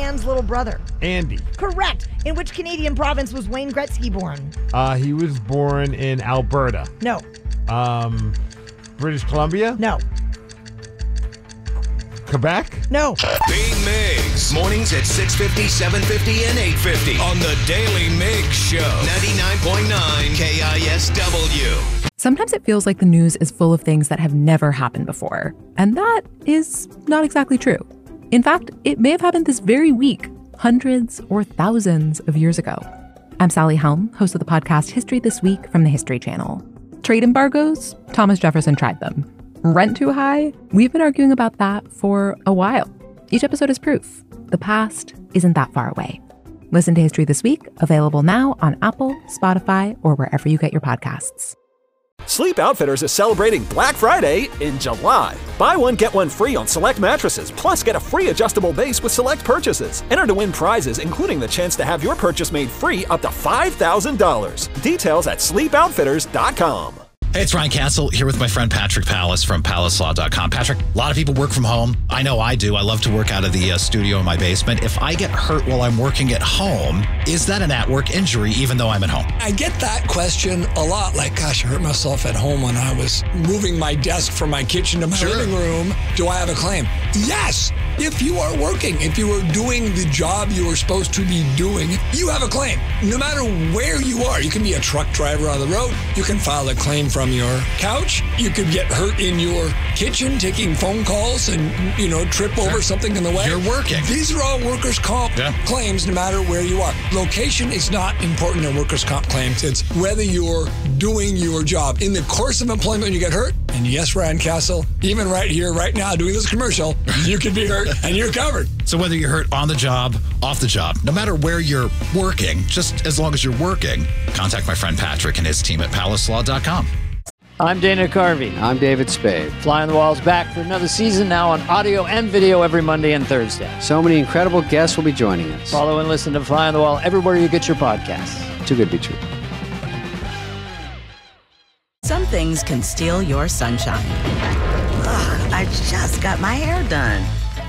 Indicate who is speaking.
Speaker 1: Greenspan's little brother?
Speaker 2: Andy.
Speaker 1: Correct. In which Canadian province was Wayne Gretzky born?
Speaker 2: He was born in Alberta.
Speaker 1: No.
Speaker 2: British Columbia?
Speaker 1: No.
Speaker 2: Quebec?
Speaker 1: No.
Speaker 3: Big Migs. Mornings at 6:50, 7:50, and 8:50 on the Daily Migs Show. 99.9 KISW.
Speaker 4: Sometimes it feels like the news is full of things that have never happened before. And that is not exactly true. In fact, it may have happened this very week, hundreds or thousands of years ago. I'm Sally Helm, host of the podcast History This Week from the History Channel. Trade embargoes? Thomas Jefferson tried them. Rent too high? We've been arguing about that for a while. Each episode is proof. The past isn't that far away. Listen to History This Week, available now on Apple, Spotify, or wherever you get your podcasts.
Speaker 5: Sleep Outfitters is celebrating Black Friday in July. Buy one, get one free on select mattresses, plus get a free adjustable base with select purchases. Enter to win prizes, including the chance to have your purchase made free up to $5,000. Details at sleepoutfitters.com.
Speaker 6: Hey, it's Ryan Castle here with my friend Patrick Pallas from PallasLaw.com. Patrick, a lot of people work from home. I know I do. I love to work out of the studio in my basement. If I get hurt while I'm working at home, is that an at-work injury even though I'm at home?
Speaker 7: I get that question a lot. Like, gosh, I hurt myself at home when I was moving my desk from my kitchen to my living room. Do I have a claim? Yes. If you are working, if you are doing the job you are supposed to be doing, you have a claim. No matter where you are, you can be a truck driver on the road. You can file a claim from your couch. You could get hurt in your kitchen taking phone calls and, trip over something in the way.
Speaker 6: You're working.
Speaker 7: These are all workers' comp claims no matter where you are. Location is not important in workers' comp claims. It's whether you're doing your job. In the course of employment when you get hurt, and yes, Ryan Castle, even right here, right now, doing this commercial, you could be hurt and you're covered.
Speaker 6: So whether you're hurt on the job, off the job, no matter where you're working, just as long as you're working, contact my friend Patrick and his team at PallasLaw.com.
Speaker 8: I'm Dana Carvey.
Speaker 9: I'm David Spade.
Speaker 8: Fly on the Wall's back for another season, now on audio and video every Monday and Thursday.
Speaker 9: So many incredible guests will be joining us.
Speaker 8: Follow and listen to Fly on the Wall everywhere you get your podcasts.
Speaker 9: Too good to be true.
Speaker 10: Some things can steal your sunshine. Ugh, I just got my hair done.